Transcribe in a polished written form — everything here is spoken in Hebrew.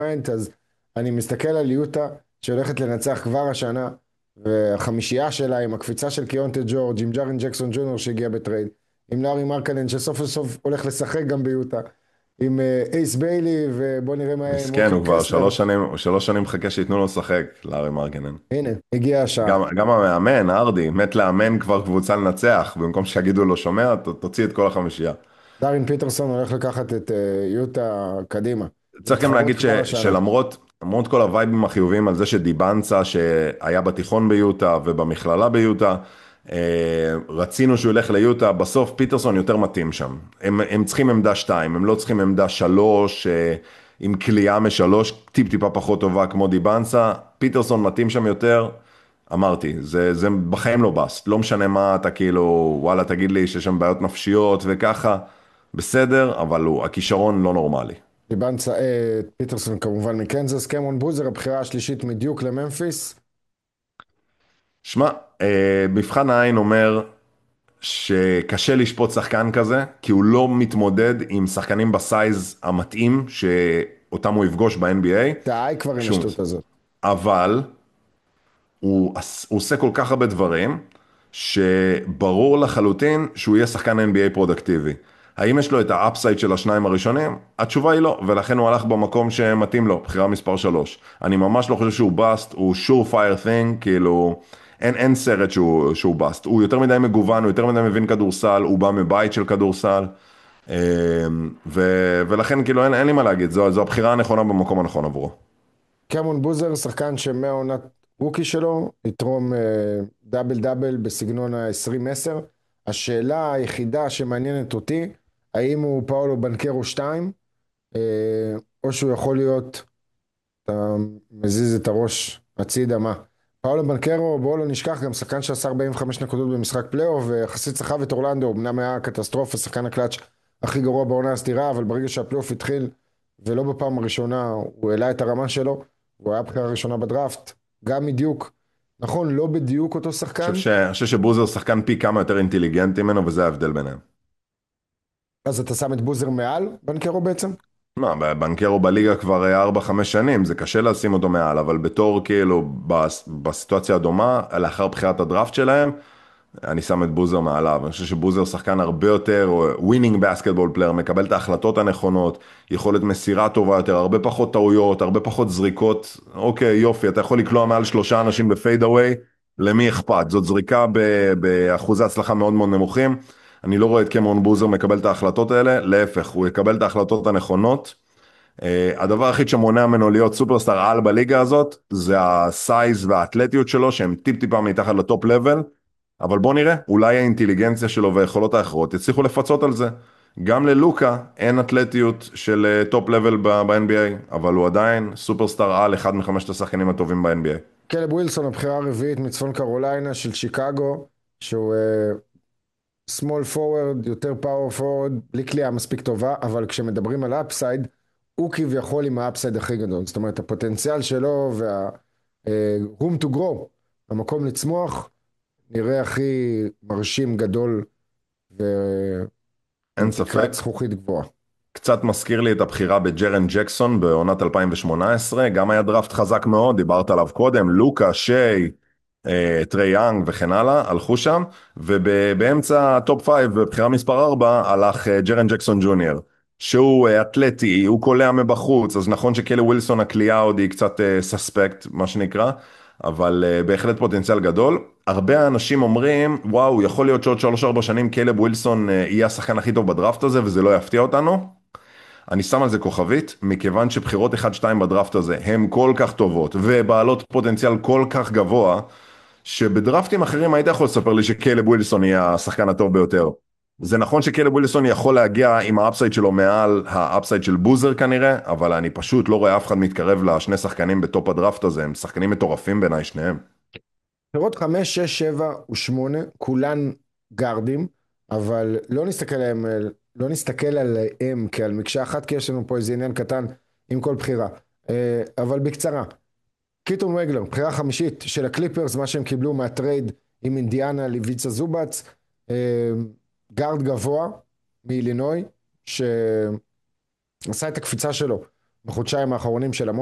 אז אני מסתכל על יוטה שהולכת לנצח כבר השנה, והחמישייה שלה עם הקפיצה של קיונטה ג'ורג', עם ג'ארן ג'קסון ג'וניור שהגיע בטרייד, עם לארי מרקנן שסוף סוף הולך לשחק גם ביוטה, עם אייס ביילי, ובוא נראה מה יהיה עם מסכן, ווקר הוא כבר קסלר. 3 שנים מחכה שייתנו לו לשחק, לארי מרקנן. הנה, הגיעה השעה. גם המאמן, ארדי, מת לאמן כבר קבוצה לנצח, במקום שיגידו לו, שומע, תוציא את כל החמישייה. דארין פיטרסון הולך לקחת את יוטה קדימה. זה צריך גם תחרות להגיד כבר השנה. שלמרות כל הווייבים החיוביים על זה שדיבנצה, שהיה בתיכון ביוטה ובמכללה ביוטה, רצינו שהוא ילך ליוטה, בסוף פיטרסון יותר מתאים שם. הם צריכים עמדה 2, הם לא צריכים עמדה 3, עם קליעה מ3, טיפה פחות טובה כמו דיבנצה, פיטרסון מתאים שם יותר, אמרתי, זה בחיים לא בסט, לא משנה מה אתה כאילו, וואלה תגיד לי שיש שם בעיות נפשיות וככה, בסדר, אבל הכישרון לא נורמלי. דיבנצה, פיטרסון כמובן מקנזס, קמרון בוזר, הבחירה השלישית מדיוק לממפיס. שמע, מבחן העין אומר שקשה לשפוט שחקן כזה, כי הוא לא מתמודד עם שחקנים בסייז המתאים שאותם הוא יפגוש ב-NBA, די כבר עם שום, השטות הזאת. אבל הוא עושה כל כך הרבה דברים, שברור לחלוטין שהוא יהיה שחקן NBA פרודקטיבי. האם יש לו את האפסייד של השניים הראשונים? התשובה היא לא, ולכן הוא הלך במקום שמתאים לו, בחירה מספר 3. אני ממש לא חושב שהוא בסט, הוא sure fire thing, כאילו, אין סרט שהוא בסט. הוא יותר מדי מגוון, הוא יותר מדי מבין כדורסל, הוא בא מבית של כדורסל, ולכן כאילו אין לי מה להגיד, זו הבחירה הנכונה במקום הנכון עבורו. קמרון בוזר, שחקן שמהעונת רוקי שלו, יתרום דאבל דאבל בסגנון ה-20-10. השאלה היחידה שמעניינת אותי, האם הוא פאולו בנקרו 2, או שהוא יכול להיות, אתה מזיז את הראש הצידה, מה? פאולו בנקרו, בואו לא נשכח, גם שחקן שעשה 45 נקודות במשחק פלייאוף, ויחסית סחב את אורלנדו, אמנם היה קטסטרופה, שחקן הקלאץ' הכי גרוע בעונה הסדירה, אבל ברגע שהפלייאוף התחיל, ולא בפעם הראשונה, הוא העלה את הרמה שלו, הוא היה בחירה ראשונה בדראפט, גם מדיוק, נכון, לא בדיוק אותו שחקן, אני חושב שבוזר שחקן פי כמה יותר אינטליגנטי ממנו, וזה ההבדל ביניהם. אז אתה שם את בוזר מעל בנקרו בעצם? מה, בנקרו בליגה כבר 4-5 שנים, זה קשה לשים אותו מעל, אבל בתור כאילו בסיטואציה הדומה, לאחר בחירת הדראפט שלהם, אני שם את בוזר מעליו. אני חושב שבוזר שחקן הרבה יותר ווינינג בסקטבול פלייר, מקבל את ההחלטות הנכונות, יכולת מסירה טובה יותר, הרבה פחות טעויות, הרבה פחות זריקות. אוקיי, יופי, אתה יכול לקלוע מעל 3 אנשים בפייד אווי, למי אכפת? זאת זריקה באחוזי הצלחה מאוד מאוד נמוכים. אני לא רואה את קמרון בוזר מקבל את ההחלטות האלה, להפך, הוא יקבל את ההחלטות הנכונות. הדבר היחיד שמונע ממנו להיות סופרסטאר על בליגה הזאת, זה הסייז והאתלטיות שלו, שהם טיפה מתחת לטופ לבל, אבל בוא נראה, אולי האינטליגנציה שלו והיכולות האחרות יצליחו לפצות על זה. גם ללוקה אין אתלטיות של טופ לבל ב-NBA, אבל הוא עדיין סופרסטאר על, אחד מחמשת השחקנים הטובים ב-NBA. קלב ווילסון, הבחירה הרביעית מצפון קרוליינה של שיקגו, שהוא small forward, יותר power forward, בלי קליעה מספיק טובה, אבל כשמדברים על אפסייד, הוא כביכול עם האפסייד הכי גדול. זאת אומרת, הפוטנציאל שלו room to grow, המקום לצמוח, נראה הכי מרשים, גדול, ועם אין תקרת ספק. זכוכית גבוהה. קצת מזכיר לי את הבחירה בג'רן ג'קסון בעונת 2018, גם היה דראפט חזק מאוד, דיברת עליו קודם, לוקה, שיי, טרי יאנג וכן הלאה, הלכו שם, ובאמצע הטופ 5, בבחירה מספר 4, הלך ג'רן ג'קסון ג'וניור, שהוא אתלטי, הוא קולע מבחוץ, אז נכון שקלי ווילסון הקליעה עוד היא קצת סספקט, מה שנקרא, אבל בהחלט פוטנציאל גדול. הרבה אנשים אומרים, וואו, יכול להיות שעוד 3-4 שנים קלב ווילסון יהיה השחקן הכי טוב בדראפט הזה, וזה לא יפתיע אותנו. אני שם על זה כוכבית, מכיוון שבחירות 1-2 בדראפט הזה הן כל כך טובות, ובעלות פוטנציאל כל כך גבוה, שבדראפטים אחרים היית יכול לספר לי שקלב ווילסון יהיה השחקן הטוב ביותר. זה נכון שקלב ווילסון יכול להגיע עם האפסייד שלו מעל האפסייד של בוזר כנראה, אבל אני פשוט לא רואה אף אחד מתקרב לשני שחקנים בטופ הדראפט הזה, הם שחקנים מטורפים בעיניי שניהם. פירות 5, 6, 7 ו8, כולן גארדים, אבל לא נסתכל עליהם כעל מקשה אחת, כי יש לנו פה איזה עניין קטן עם כל בחירה. אבל בקצרה, קיטון וגלר, בחירה חמישית של הקליפרס, מה שהם קיבלו מהטרייד עם אינדיאנה ליביצה זובץ, גארד גבוה מאילינוי, שעשה את הקפיצה שלו בחודשיים האחרונים של